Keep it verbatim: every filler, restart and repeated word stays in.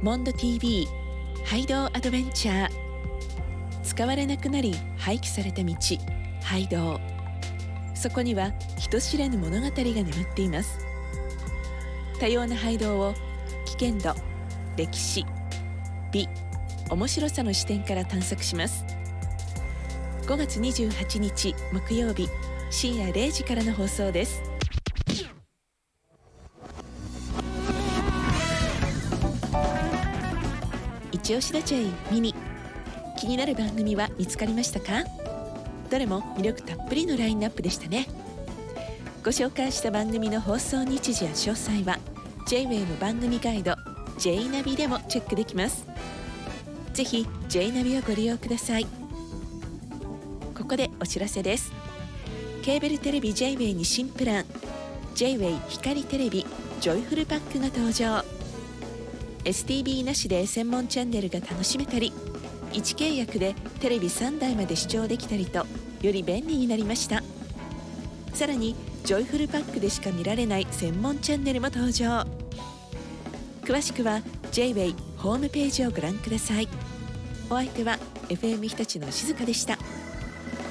モンド ティーブイ ハイドウアドベンチャー。使われなくなり廃棄された道、ハイドウ。そこには人知れぬ物語が眠っています。多様なハイドウを危険度、歴史、美、面白さの視点から探索します。ごがつにじゅうはちにち木曜日深夜れいじからの放送です。一押しダチャイミニ、気になる番組は見つかりましたか？どれも魅力たっぷりのラインナップでしたね。ご紹介した番組の放送日時や詳細は ジェイウェイ の番組ガイド J ナビでもチェックできます。ぜひ J ナビをご利用ください。ここでお知らせです。ケーブルテレビ ジェイウェイ に新プラン ジェイウェイ 光テレビジョイフルパックが登場。 エスティービー なしで専門チャンネルが楽しめたり、いち契約でテレビさんだいまで視聴できたりと、より便利になりました。さらにジョイフルパックでしか見られない専門チャンネルも登場。詳しくは ジェイウェイ ホームページをご覧ください。お相手は エフエム 日立の静香でした。